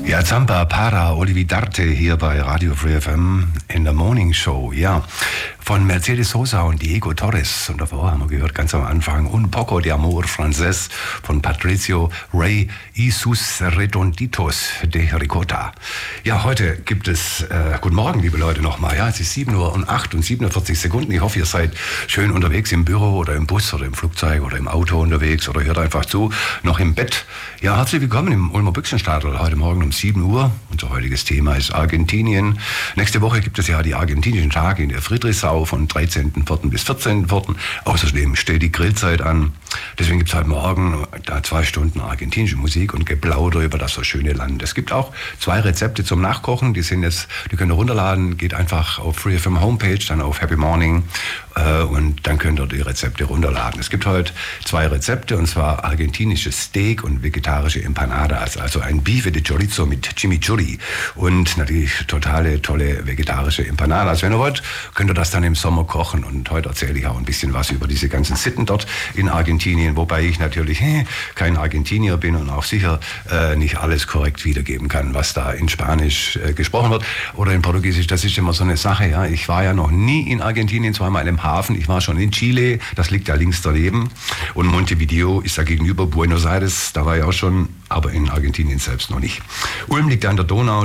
Ja, Zampa para Olvidarte hier bei Radio Free FM in der Morning Show. Ja, von Mercedes Sosa und Diego Torres. Und davor haben wir gehört ganz am Anfang Un poco de amor francés von Patricio Rey y sus redonditos de ricota. Ja, heute gibt es, guten Morgen, liebe Leute, nochmal. Ja, es ist 7:08 Uhr und 47 Sekunden. Ich hoffe, ihr seid schön unterwegs im Büro oder im Bus oder im Flugzeug oder im Auto unterwegs oder hört einfach zu, noch im Bett. Ja, herzlich willkommen im Ulmer Büchsenstadel heute Morgen um 7 Uhr. Unser heutiges Thema ist Argentinien. Nächste Woche gibt es ja die argentinischen Tage in der Friedrichsau von 13.04. bis 14.04. Außerdem steht die Grillzeit an. Deswegen gibt es heute Morgen da 2 Stunden argentinische Musik und Geplauder über das so schöne Land. Es gibt auch 2 Rezepte zum Nachkochen. Die könnt ihr runterladen. Geht einfach auf Free FM Homepage, dann auf Happy Morning und dann könnt ihr die Rezepte runterladen. Es gibt heute 2 Rezepte, und zwar argentinisches Steak und vegetarische Empanadas, also ein Bife de Chorizo mit Chimichurri und natürlich totale tolle vegetarische Empanadas. Wenn ihr wollt, könnt ihr das dann im Sommer kochen, und heute erzähle ich auch ein bisschen was über diese ganzen Sitten dort in Argentinien, wobei ich natürlich kein Argentinier bin und auch sicher nicht alles korrekt wiedergeben kann, was da in Spanisch gesprochen wird oder in Portugiesisch. Das ist immer so eine Sache. Ja. Ich war ja noch nie in Argentinien, zweimal im Hafen. Ich war schon in Chile, das liegt ja links daneben, und Montevideo ist da gegenüber Buenos Aires, da war ich auch schon, aber in Argentinien selbst noch nicht. Ulm liegt an der Donau.